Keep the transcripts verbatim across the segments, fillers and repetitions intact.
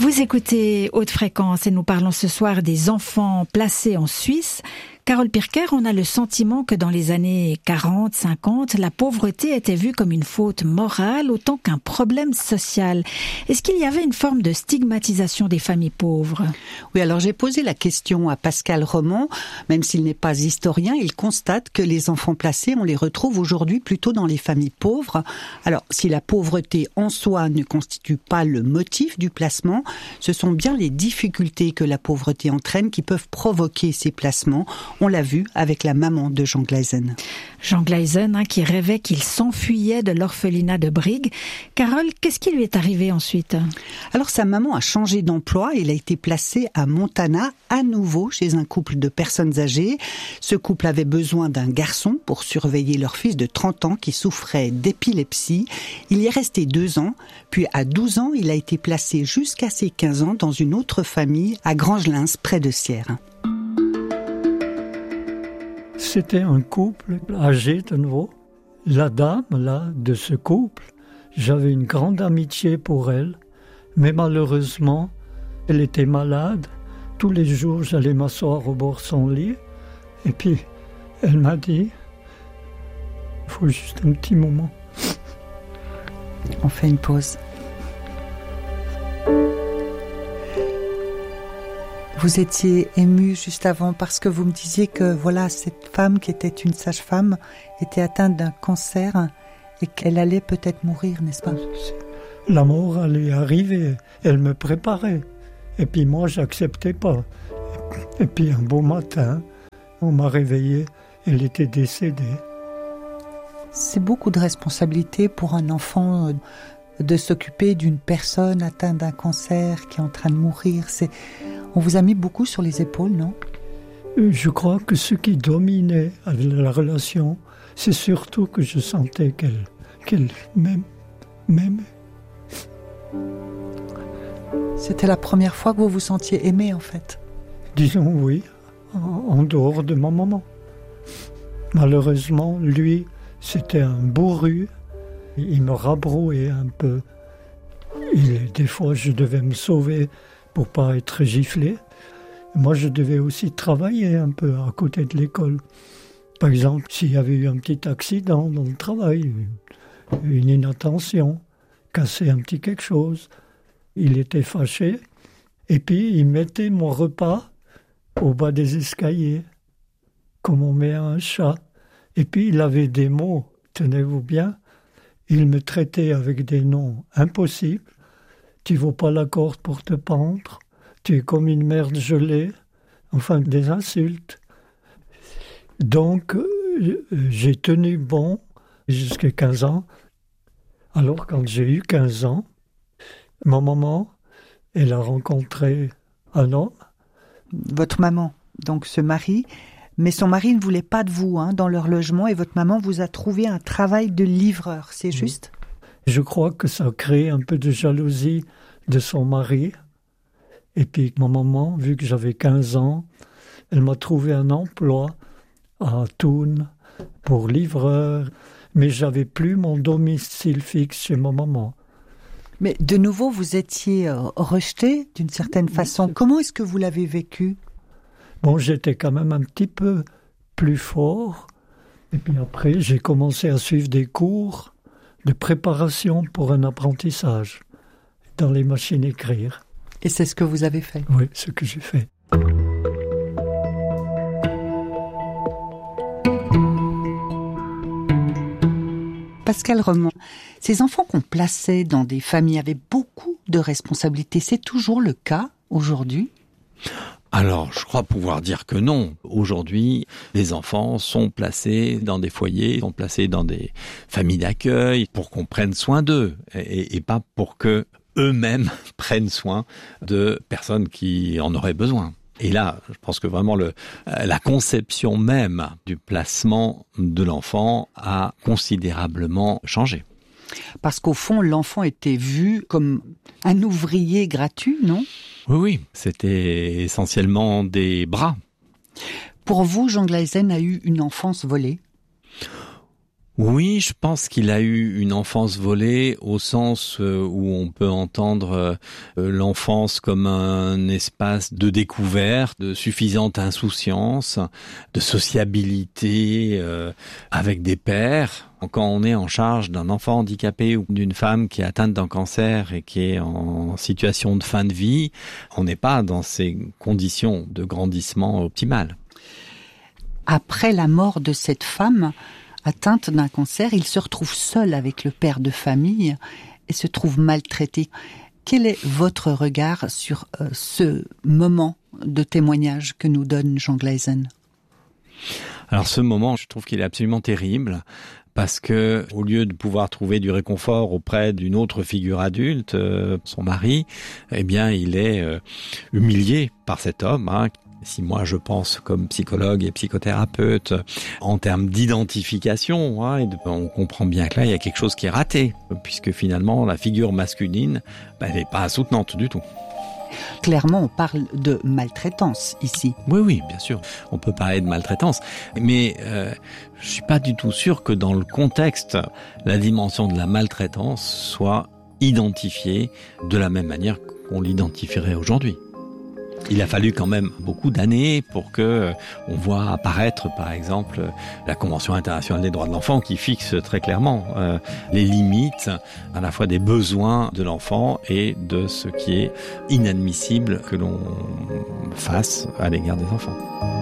Vous écoutez Haute Fréquence et nous parlons ce soir des enfants placés en Suisse. Carole Pirker, on a le sentiment que dans les années quarante, cinquante, la pauvreté était vue comme une faute morale autant qu'un problème social. Est-ce qu'il y avait une forme de stigmatisation des familles pauvres ? Oui, alors j'ai posé la question à Pascal Romand. Même s'il n'est pas historien, il constate que les enfants placés, on les retrouve aujourd'hui plutôt dans les familles pauvres. Alors, si la pauvreté en soi ne constitue pas le motif du placement, ce sont bien les difficultés que la pauvreté entraîne qui peuvent provoquer ces placements. On l'a vu avec la maman de Jean Gleisen. Jean Gleisen, hein, qui rêvait qu'il s'enfuyait de l'orphelinat de Brigue. Carole, qu'est-ce qui lui est arrivé ensuite ? Alors sa maman a changé d'emploi et elle a été placée à Montana, à nouveau chez un couple de personnes âgées. Ce couple avait besoin d'un garçon pour surveiller leur fils de trente ans qui souffrait d'épilepsie. Il y est resté deux ans, puis à douze ans, il a été placé jusqu'à ses quinze ans dans une autre famille à Grangelins, près de Sierre. C'était un couple âgé de nouveau. La dame, là, de ce couple, j'avais une grande amitié pour elle, mais malheureusement, elle était malade. Tous les jours, j'allais m'asseoir au bord de son lit, et puis elle m'a dit, il faut juste un petit moment. On fait une pause. Vous étiez ému juste avant parce que vous me disiez que voilà, cette femme qui était une sage-femme était atteinte d'un cancer et qu'elle allait peut-être mourir, n'est-ce pas ? La mort allait arriver, elle me préparait. Et puis moi, j'acceptais pas. Et puis un beau matin, on m'a réveillé, elle était décédée. C'est beaucoup de responsabilité pour un enfant de s'occuper d'une personne atteinte d'un cancer qui est en train de mourir. C'est... On vous a mis beaucoup sur les épaules, non ? Je crois que ce qui dominait la relation, c'est surtout que je sentais qu'elle, qu'elle m'aime, m'aimait. C'était la première fois que vous vous sentiez aimé, en fait ? Disons oui, en, en dehors de ma maman. Malheureusement, lui, c'était un bourru. Il me rabrouait un peu. Il, des fois, je devais me sauver pour pas être giflé. Moi, je devais aussi travailler un peu à côté de l'école. Par exemple, s'il y avait eu un petit accident dans le travail, une inattention, casser un petit quelque chose, il était fâché. Et puis, il mettait mon repas au bas des escaliers, comme on met un chat. Et puis, il avait des mots, tenez-vous bien, il me traitait avec des noms impossibles. Tu ne vaux pas la corde pour te pendre, tu es comme une merde gelée, enfin des insultes. Donc, j'ai tenu bon jusqu'à quinze ans. Alors, quand j'ai eu quinze ans, ma maman, elle a rencontré un homme. Votre maman, donc, se marie, mais son mari ne voulait pas de vous hein, dans leur logement et votre maman vous a trouvé un travail de livreur, c'est juste ? Je crois que ça a créé un peu de jalousie de son mari. Et puis ma maman, vu que j'avais quinze ans, elle m'a trouvé un emploi à Thun pour livreur. Mais j'avais plus mon domicile fixe chez ma maman. Mais de nouveau, vous étiez euh, rejeté d'une certaine façon. Oui, comment est-ce que vous l'avez vécu ? Bon, j'étais quand même un petit peu plus fort. Et puis après, j'ai commencé à suivre des cours de préparation pour un apprentissage dans les machines à écrire. Et c'est ce que vous avez fait ? Oui, ce que j'ai fait. Pascal Romand, ces enfants qu'on plaçait dans des familles avaient beaucoup de responsabilités. C'est toujours le cas aujourd'hui ? Alors, je crois pouvoir dire que non. Aujourd'hui, les enfants sont placés dans des foyers, sont placés dans des familles d'accueil pour qu'on prenne soin d'eux et, et pas pour que eux-mêmes prennent soin de personnes qui en auraient besoin. Et là, je pense que vraiment le, la conception même du placement de l'enfant a considérablement changé. Parce qu'au fond, l'enfant était vu comme un ouvrier gratuit, non ? Oui, oui, c'était essentiellement des bras. Pour vous, Jean Gleisen a eu une enfance volée ? Oui, je pense qu'il a eu une enfance volée au sens où on peut entendre l'enfance comme un espace de découverte, de suffisante insouciance, de sociabilité avec des pairs. Quand on est en charge d'un enfant handicapé ou d'une femme qui est atteinte d'un cancer et qui est en situation de fin de vie, on n'est pas dans ces conditions de grandissement optimales. Après la mort de cette femme atteinte d'un cancer, il se retrouve seul avec le père de famille et se trouve maltraité. Quel est votre regard sur euh, ce moment de témoignage que nous donne Jean Glaisen ? Alors ce moment, je trouve qu'il est absolument terrible. Parce que, au lieu de pouvoir trouver du réconfort auprès d'une autre figure adulte, euh, son mari, eh bien, il est euh, humilié par cet homme. Hein. Si moi je pense comme psychologue et psychothérapeute en termes d'identification, hein, et de, on comprend bien que là il y a quelque chose qui est raté, puisque finalement la figure masculine, ben, elle n'est pas soutenante du tout. Clairement, on parle de maltraitance ici. Oui, oui, bien sûr. On peut parler de maltraitance. Mais euh, je suis pas du tout sûr que dans le contexte, la dimension de la maltraitance soit identifiée de la même manière qu'on l'identifierait aujourd'hui. Il a fallu quand même beaucoup d'années pour que on voit apparaître, par exemple, la Convention internationale des droits de l'enfant qui fixe très clairement euh, les limites à la fois des besoins de l'enfant et de ce qui est inadmissible que l'on fasse à l'égard des enfants.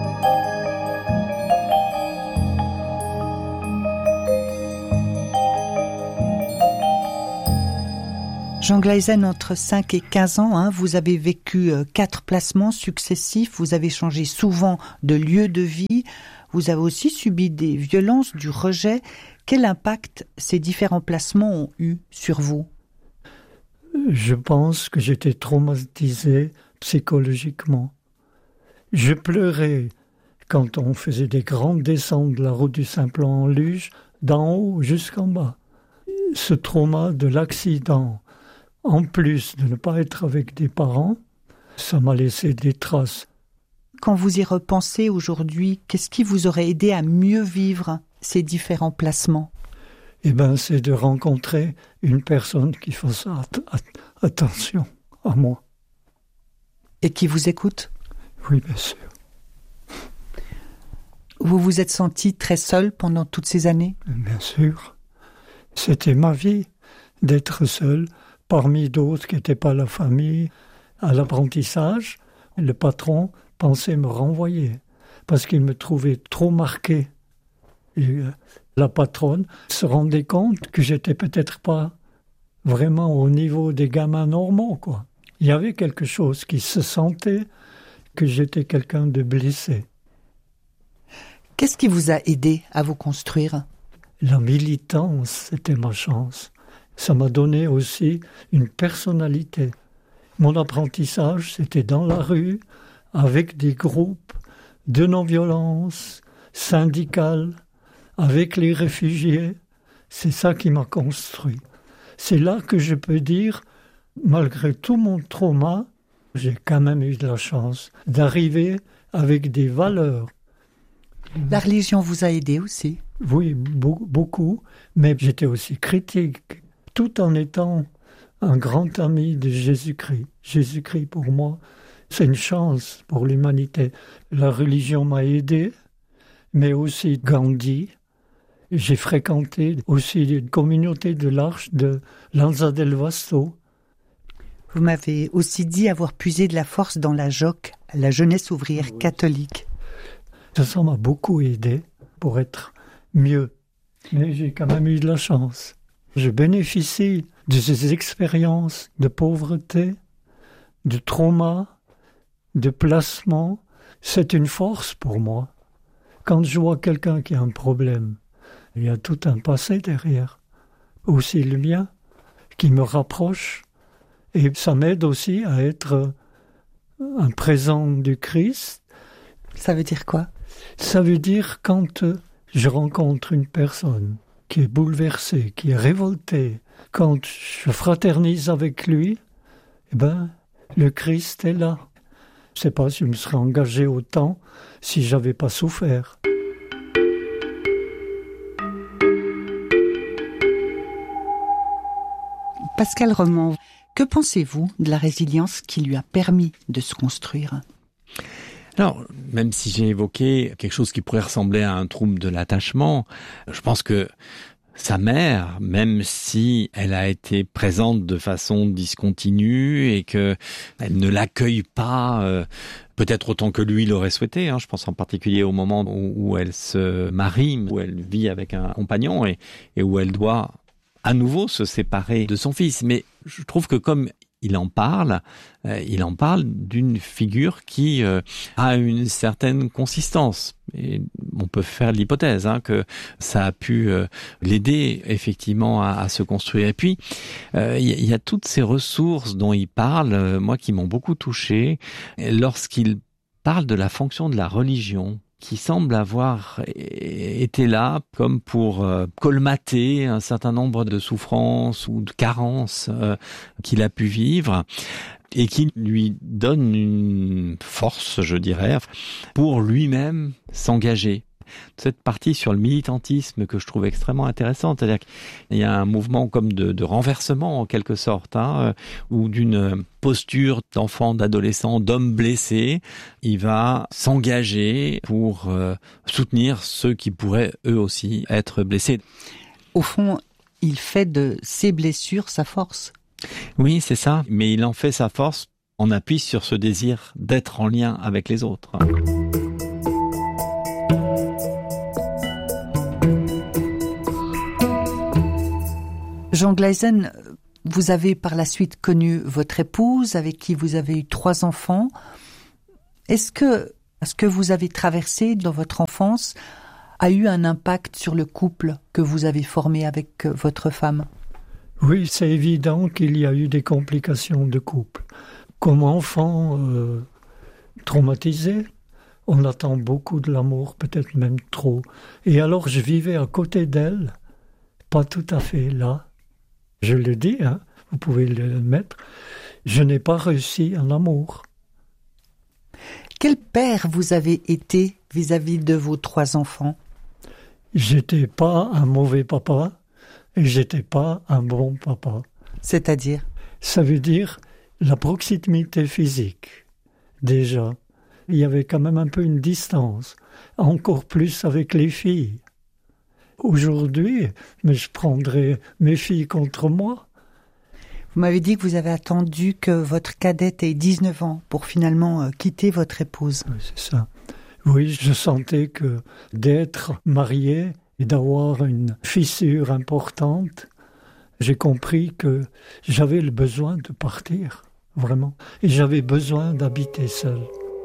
Jean Glaisen, entre cinq et quinze ans, hein, vous avez vécu euh, quatre placements successifs, vous avez changé souvent de lieu de vie, vous avez aussi subi des violences, du rejet. Quel impact ces différents placements ont eu sur vous ? Je pense que j'étais traumatisé psychologiquement. Je pleurais quand on faisait des grandes descentes de la route du Simplon en luge, d'en haut jusqu'en bas. Ce trauma de l'accident, en plus de ne pas être avec des parents, ça m'a laissé des traces. Quand vous y repensez aujourd'hui, qu'est-ce qui vous aurait aidé à mieux vivre ces différents placements ? Eh bien, c'est de rencontrer une personne qui fasse at- at- attention à moi. Et qui vous écoute ? Oui, bien sûr. Vous vous êtes senti très seul pendant toutes ces années ? Bien sûr. C'était ma vie d'être seul parmi d'autres qui n'étaient pas la famille. À l'apprentissage, le patron pensait me renvoyer parce qu'il me trouvait trop marqué. Et euh, la patronne se rendait compte que j'étais peut-être pas vraiment au niveau des gamins normaux, quoi. Il y avait quelque chose qui se sentait que j'étais quelqu'un de blessé. Qu'est-ce qui vous a aidé à vous construire ? La militance, c'était ma chance. Ça m'a donné aussi une personnalité. Mon apprentissage, c'était dans la rue, avec des groupes de non-violence, syndicales, avec les réfugiés. C'est ça qui m'a construit. C'est là que je peux dire, malgré tout mon trauma, j'ai quand même eu de la chance d'arriver avec des valeurs. La religion vous a aidé aussi ? Oui, beaucoup, mais j'étais aussi critique, tout en étant un grand ami de Jésus-Christ. Jésus-Christ, pour moi, c'est une chance pour l'humanité. La religion m'a aidé, mais aussi Gandhi. J'ai fréquenté aussi une communauté de l'Arche de Lanza del Vasto. Vous m'avez aussi dit avoir puisé de la force dans la J O C, la jeunesse ouvrière oui. catholique. Ça m'a beaucoup aidé pour être mieux. Mais j'ai quand même eu de la chance. Je bénéficie de ces expériences de pauvreté, de trauma, de placement. C'est une force pour moi. Quand je vois quelqu'un qui a un problème, il y a tout un passé derrière, aussi le mien, qui me rapproche. Et ça m'aide aussi à être un présent du Christ. Ça veut dire quoi ? Ça veut dire quand je rencontre une personne qui est bouleversée, qui est révoltée, quand je fraternise avec lui, eh ben, le Christ est là. Je ne sais pas si je me serais engagé autant si je n'avais pas souffert. Pascal Roman, que pensez-vous de la résilience qui lui a permis de se construire ? Alors, même si j'ai évoqué quelque chose qui pourrait ressembler à un trouble de l'attachement, je pense que sa mère, même si elle a été présente de façon discontinue et que elle ne l'accueille pas euh, peut-être autant que lui l'aurait souhaité, hein, je pense en particulier au moment où, où elle se marie, où elle vit avec un compagnon et, et où elle doit à nouveau se séparer de son fils. Mais je trouve que comme il en parle, euh, il en parle d'une figure qui euh, a une certaine consistance. Et on peut faire l'hypothèse hein, que ça a pu euh, l'aider effectivement à, à se construire. Et puis, euh, il y, y a toutes ces ressources dont il parle, euh, moi qui m'ont beaucoup touché, lorsqu'il parle de la fonction de la religion, qui semble avoir été là comme pour euh, colmater un certain nombre de souffrances ou de carences euh, qu'il a pu vivre et qui lui donne une force, je dirais, pour lui-même s'engager. Cette partie sur le militantisme que je trouve extrêmement intéressante, c'est-à-dire qu'il y a un mouvement comme de, de renversement en quelque sorte, hein, ou d'une posture d'enfant, d'adolescent, d'homme blessé, il va s'engager pour euh, soutenir ceux qui pourraient eux aussi être blessés. Au fond, il fait de ses blessures sa force. Oui, c'est ça, mais il en fait sa force en appui sur ce désir d'être en lien avec les autres. Jean Glaisen, vous avez par la suite connu votre épouse, avec qui vous avez eu trois enfants. Est-ce que ce que vous avez traversé dans votre enfance a eu un impact sur le couple que vous avez formé avec votre femme ? Oui, c'est évident qu'il y a eu des complications de couple. Comme enfant euh, traumatisé, on attend beaucoup de l'amour, peut-être même trop. Et alors je vivais à côté d'elle, pas tout à fait là. Je le dis, hein, vous pouvez le mettre, je n'ai pas réussi en amour. Quel père vous avez été vis-à-vis de vos trois enfants ? J'étais pas un mauvais papa et j'étais pas un bon papa. C'est-à-dire ? Ça veut dire la proximité physique. Déjà, il y avait quand même un peu une distance, encore plus avec les filles. Aujourd'hui, mais je prendrais mes filles contre moi. Vous m'avez dit que vous avez attendu que votre cadette ait dix-neuf ans pour finalement euh, quitter votre épouse. Oui, c'est ça. Oui, je sentais que d'être marié et d'avoir une fissure importante, j'ai compris que j'avais le besoin de partir, vraiment. Et j'avais besoin d'habiter seul.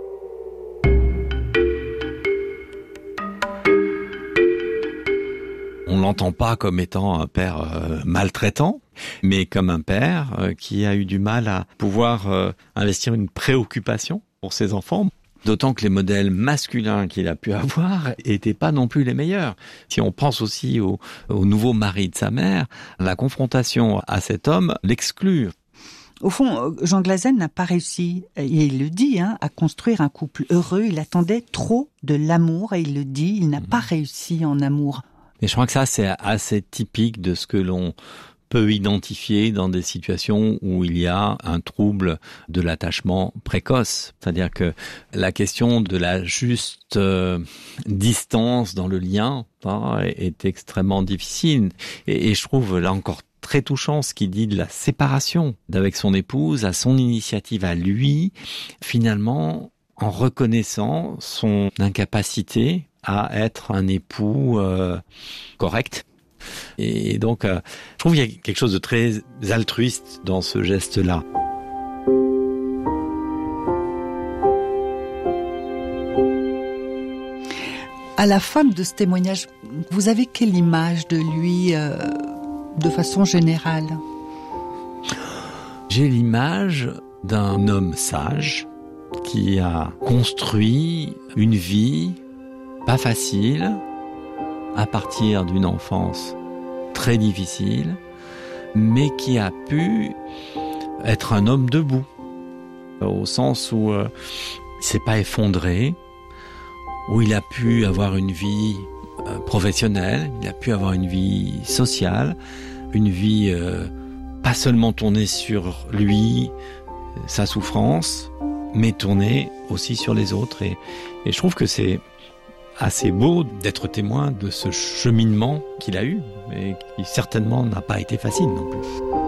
On l'entend pas comme étant un père euh, maltraitant, mais comme un père euh, qui a eu du mal à pouvoir euh, investir une préoccupation pour ses enfants. D'autant que les modèles masculins qu'il a pu avoir étaient pas non plus les meilleurs. Si on pense aussi au, au nouveau mari de sa mère, la confrontation à cet homme l'exclut. Au fond, Jean Glaisen n'a pas réussi, et il le dit, hein, à construire un couple heureux. Il attendait trop de l'amour et il le dit, il n'a mmh. pas réussi en amour. Et je crois que ça, c'est assez typique de ce que l'on peut identifier dans des situations où il y a un trouble de l'attachement précoce. C'est-à-dire que la question de la juste euh, distance dans le lien hein, est extrêmement difficile. Et, et je trouve là encore très touchant ce qu'il dit de la séparation d'avec son épouse, à son initiative à lui, finalement en reconnaissant son incapacité à être un époux euh, correct. Et donc, euh, je trouve qu'il y a quelque chose de très altruiste dans ce geste-là. À la fin de ce témoignage, vous avez quelle image de lui euh, de façon générale ? J'ai l'image d'un homme sage qui a construit une vie pas facile, à partir d'une enfance très difficile, mais qui a pu être un homme debout, au sens où euh, il s'est pas effondré, où il a pu avoir une vie euh, professionnelle, il a pu avoir une vie sociale, une vie euh, pas seulement tourné sur lui, sa souffrance, mais tourné aussi sur les autres. Et, et je trouve que c'est assez beau d'être témoin de ce cheminement qu'il a eu, mais qui certainement n'a pas été facile non plus.